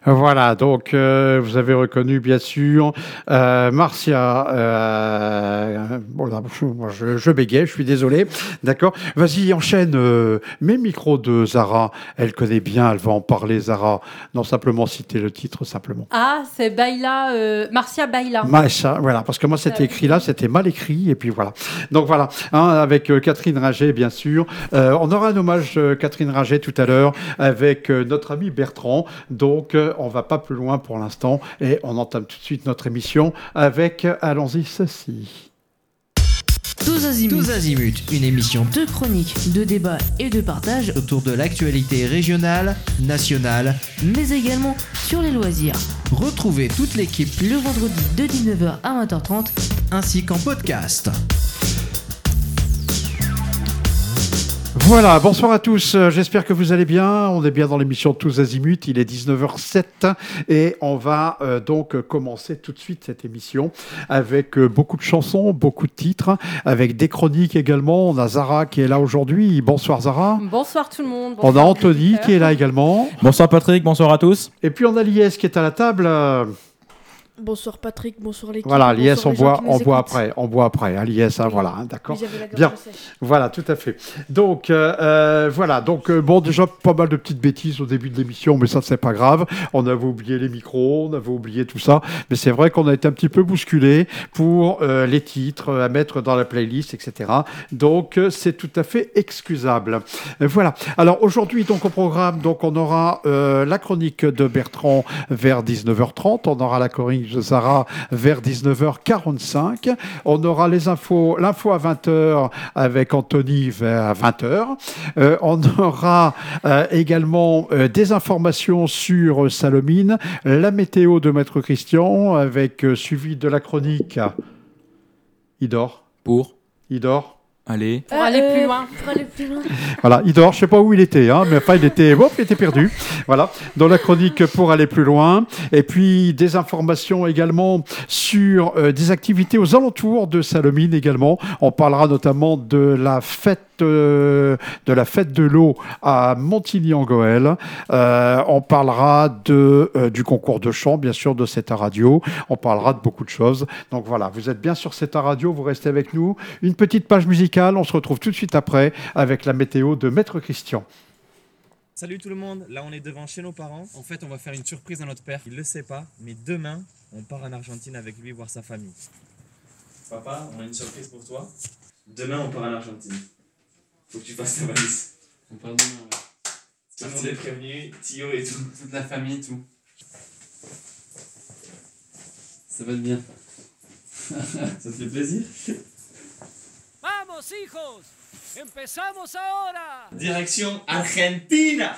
Voilà, donc vous avez reconnu bien sûr Marcia. Voilà, je bégaye, je suis désolé. D'accord. Vas-y, enchaîne. Mets le micro de Zara. Elle connaît bien, elle va en parler, Zara. Non, simplement citer le titre, simplement. Ah, c'est Baila, Marcia Baila. Maïcha, voilà, parce que moi c'était écrit là, c'était mal écrit, et puis voilà. Donc voilà, hein, avec Catherine Ringer, bien sûr. On aura un hommage Catherine Ringer tout à l'heure avec notre ami Bertrand. Donc on va pas plus loin pour l'instant, et on entame tout de suite notre émission avec Allons-y, ceci. Tous azimuts, une émission de chroniques, de débats et de partage autour de l'actualité régionale, nationale, mais également sur les loisirs. Retrouvez toute l'équipe le vendredi de 19h à 20h30 ainsi qu'en podcast. Voilà, bonsoir à tous, j'espère que vous allez bien, on est bien dans l'émission Tous Azimuts, il est 19h07 et on va donc commencer tout de suite cette émission avec beaucoup de chansons, beaucoup de titres, avec des chroniques également. On a Zara qui est là aujourd'hui, bonsoir Zara. Bonsoir tout le monde. On a Anthony qui est là également. Bonsoir Patrick, bonsoir à tous. Et puis on a Lies qui est à la table. Bonsoir Patrick, bonsoir l'équipe. Voilà, Lies, on boit après. hein, Lies, hein, voilà, hein, d'accord. Bien, voilà, tout à fait. Donc, voilà, donc, bon, déjà, pas mal de petites bêtises au début de l'émission, mais ça, c'est pas grave. On avait oublié les micros, on avait oublié tout ça, mais c'est vrai qu'on a été un petit peu bousculé pour les titres à mettre dans la playlist, etc. Donc, c'est tout à fait excusable. Voilà. Alors, aujourd'hui, donc, au programme, donc, on aura la chronique de Bertrand vers 19h30, on aura la chronique de Zara vers 19h45. On aura les infos, l'info à 20h avec Anthony vers 20h. On aura également des informations sur Salomine, la météo de Maître Christian avec suivi de la chronique. Il dort. Il dort. Allez. Pour aller plus loin. Voilà, il dort, je ne sais pas où il était, hein, mais enfin il était perdu. Voilà, dans la chronique pour aller plus loin. Et puis des informations également sur des activités aux alentours de Salomine également. On parlera notamment de la fête de l'eau à Montigny-en-Goël. On parlera du concours de chant, bien sûr, de CETA Radio. On parlera de beaucoup de choses. Donc voilà, vous êtes bien sur CETA Radio, vous restez avec nous. Une petite page musicale, on se retrouve tout de suite après avec la météo de Maître Christian. Salut tout le monde, là on est devant chez nos parents. En fait on va faire une surprise à notre père, il le sait pas, mais demain on part en Argentine avec lui voir sa famille. Papa, on a une surprise pour toi. Demain on part en Argentine. Faut que tu fasses ta valise. On part demain, ouais. Tout le monde est prévenu, Tio et tout. Toute la famille, tout. Ça va être bien. Ça te fait plaisir? Vamos hijos, empezamos ahora. Direction Argentina.